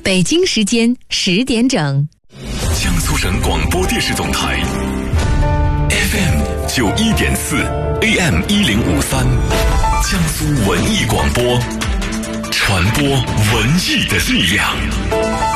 北京时间10点整， 江苏省广播电视总台 FM 91.4 AM 1053，江苏文艺广播，传播文艺的力量。